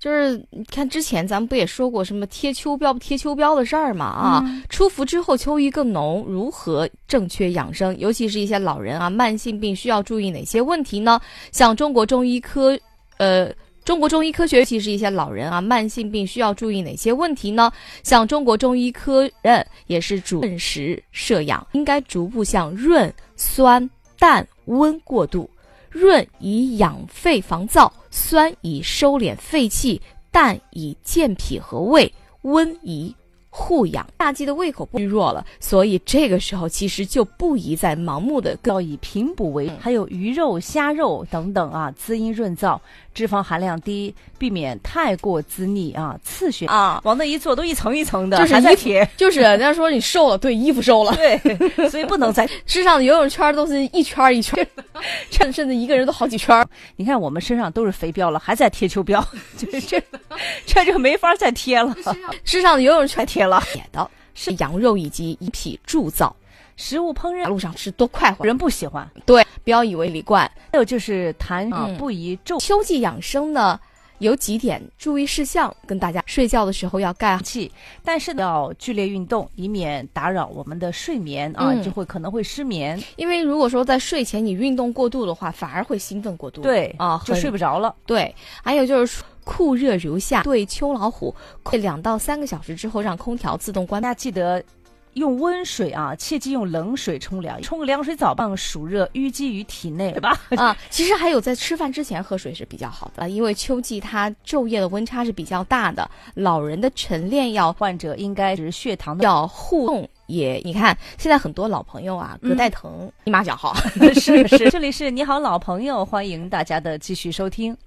就是你看之前咱们不也说过什么贴秋膘不贴秋膘的事儿嘛啊？出伏之后秋意更浓，如何正确养生？尤其是一些老人啊，慢性病需要注意哪些问题呢？像中国中医科学，尤其是一些老人啊，慢性病需要注意哪些问题呢？像中国中医科也是主顺时摄养，应该逐步向润、酸、淡、温过渡。润以养肺防燥，酸以收敛肺气，淡以健脾和胃，温以护养。夏季的胃口不虚弱了，所以这个时候其实就不宜再盲目的要以平补为还有鱼肉、虾肉等等啊，滋阴润燥，脂肪含量低，避免太过滋腻啊，刺血啊，往那一坐都一层一层的， 就是还在贴， 就是人家说你瘦了，对，衣服瘦了， 对，所以不能再世上的游泳圈都是一圈一圈，甚至一个人都好几圈。 你看我们身上都是肥膘了，还在贴秋膘，就是这就没法再贴了。 世上的游泳圈贴了，也的是羊肉以及以脾助燥。 食物烹饪马路上吃多快活， 人不喜欢。 对，不要以为理惯。 还有就是谈不宜昼。 秋季养生呢，有几点注意事项，跟大家睡觉的时候要盖气，但是要剧烈运动，以免打扰我们的睡眠啊，就可能会失眠。 因为如果说在睡前你运动过度的话，反而会兴奋过度， 对啊， 就睡不着了。 对，还有就是酷热如夏，对秋老虎，2到3个小时之后让空调自动关。 大家记得用温水啊，切忌用冷水冲凉，冲个凉水澡让暑热淤积于体内，对吧？ 啊，其实还有在吃饭之前喝水是比较好的，因为秋季它昼夜的温差是比较大的，老人的晨练患者应该是血糖要互动。也，你看现在很多老朋友啊，隔代疼，立马脚好。 是，这里是你好老朋友，欢迎大家的继续收听。